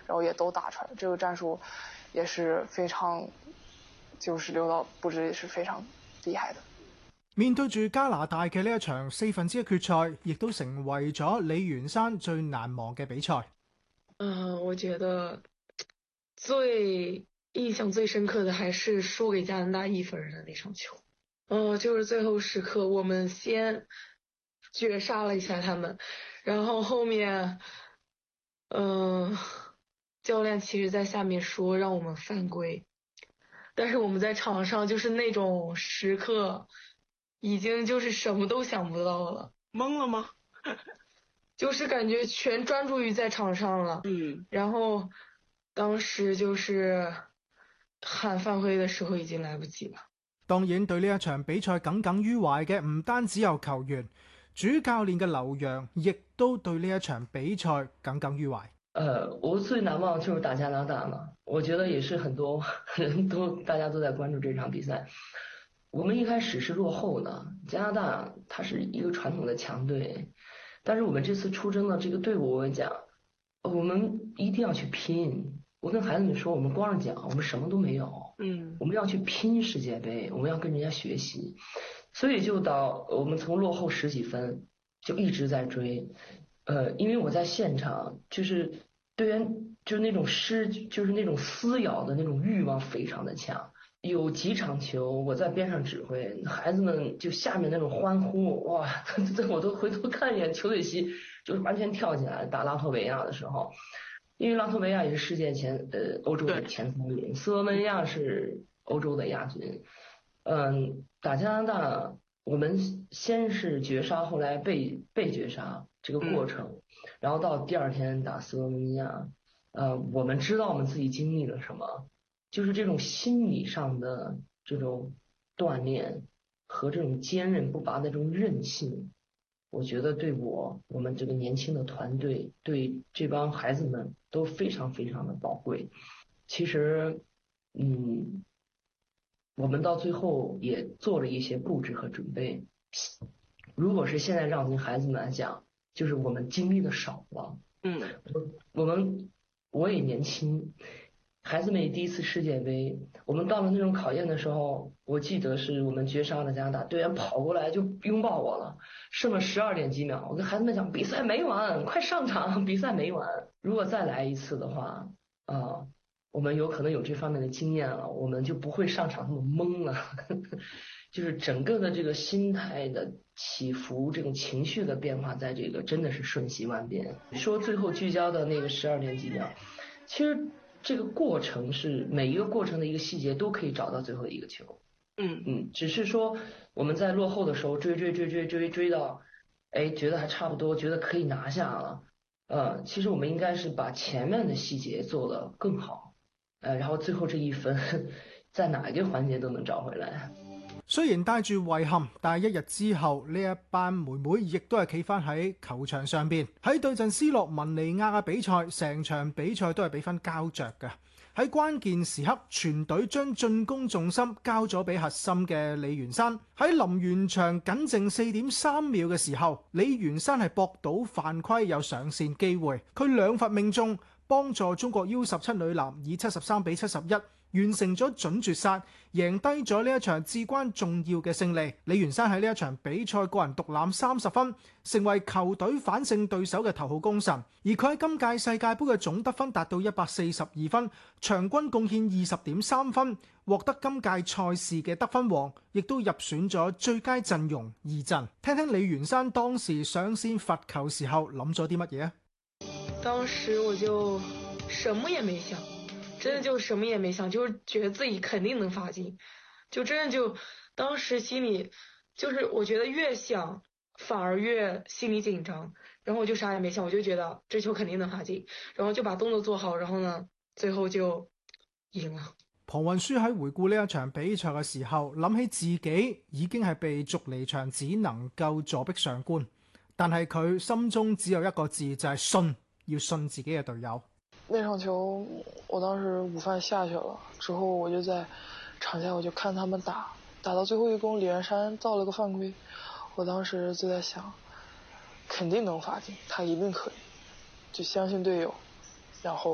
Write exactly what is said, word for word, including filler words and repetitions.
然后也都打出来，这个战术也是非常，就是刘導布置也是非常厲害的。 面對住加拿大嘅呢一場四分之一決賽，亦都成為咗李元山最難忘嘅比賽。 嗯、呃，我覺得最印象最深刻的還是輸給加拿大一分的那場球。哦、呃，就是最後時刻我們先絕殺了一下他們，然後後面，嗯、呃，教練其實在下面說讓我們犯規，但是我們在場上就是那種時刻已經就是什麼都想不到了。 懵了嗎？ 就是感覺全專注於在場上了。 嗯， 然後當時就是喊犯規的時候已經來不及了。 當然對呢一場比賽耿耿於懷嘅唔單止有球員，主教練嘅劉洋亦都對呢一場比賽耿耿於懷。 呃，我最難忘就是打加拿大嘛，我覺得也是很多人都大家都在關注這場比賽。我們一開始是落後的，加拿大它是一個傳統的強隊，但是我們這次出征的這個隊伍，我講，我們一定要去拼。我跟孩子們說，我們光是講，我們什麼都沒有。 嗯， 我們要去拼世界杯，我們要跟人家學習。所以就到我們從落後十幾分就一直在追。呃，因為我在現場，就是隊員就是那種失，就是那種撕咬的那種慾望非常的強。有幾場球我在邊上指揮，孩子們就下面那種歡呼，哇，我都回頭看一眼球隊席，就是完全跳起來。打拉脫維亞的時候，因為拉脫維亞也是世界前呃歐洲的前三名，斯洛文尼亞是歐洲的亞軍。嗯，打加拿大我們先是絕殺，後來被被絕殺這個過程，嗯、然後到第二天打斯洛文尼亞，呃，我們知道我們自己經歷了什麼。就是這種心理上的這種鍛鍊和這種堅韌不拔的這種韌性，我覺得對我我們這個年輕的團隊，對這幫孩子們都非常非常的寶貴。其實，嗯，我們到最後也做了一些布置和準備。如果是現在讓孩子們來講，就是我們經歷的少了。 嗯， 我我們我也年輕。孩子們也第一次世界杯，我們到了那種考驗的時候，我記得是我們絕殺了加拿大，隊員跑過來就擁抱我了，剩了十二點幾秒，我跟孩子們講比賽沒完，快上場，比賽沒完。如果再來一次的話，啊、呃，我們有可能有這方面的經驗了，我們就不會上場那麼懵了，就是整個的這個心態的起伏，這種情緒的變化，在這個真的是瞬息萬變。說最後聚焦的那個十二點幾秒，其實這個過程是每一個過程的一個細節都可以找到最後的一個球。 嗯嗯，只是說我們在落後的時候追追追追追追到，哎，覺得還差不多，覺得可以拿下了。呃，其實我們應該是把前面的細節做得更好，呃，然後最後這一分在哪一個環節都能找回來。 雖然帶住遺憾，但係一日之後呢一班妹妹亦都係企翻喺球場上邊，喺對陣斯洛文尼亞嘅比賽，成場比賽都係比分膠着嘅。喺關鍵時刻，全隊將進攻重心交咗俾核心嘅李元山。喺臨完場僅剩四點三秒嘅時候，李元山係搏到犯規有上線機會，佢兩罰命中，幫助中國 U 十七女籃以七十三比七十一完成咗準絕殺，贏低咗呢一場至關重要嘅勝利。李元山喺呢一場比賽個人獨攬三十分，成為球隊反勝對手嘅頭號功臣。而佢喺今屆世界盃嘅總得分達到一百四十二分，場均貢獻二十點三分，獲得今屆賽事嘅得分王，亦都入選咗最佳陣容二陣。聽聽李元山當時上線罰球時候諗咗啲乜嘢啊？ 當時我就什麼也沒想，真的就什麼也沒想，就是覺得自己肯定能罰進，就真的就當時心裡就是我覺得越想反而越心裡緊張，然後我就啥也沒想，我就覺得這球肯定能罰進，然後就把動作做好，然後呢最後就贏了。 龐雲舒喺回顧呢一場比賽嘅時候，諗起自己已經係被逐離場，只能夠坐壁上觀，但係佢心中只有一個字，就係信，要信自己嘅隊友。 那場球我當時午飯下去了之後，我就在場下我就看他們打打到最後一攻，李元山造了個犯規，我當時就在想肯定能罰進，他一定可以，就相信隊友，然後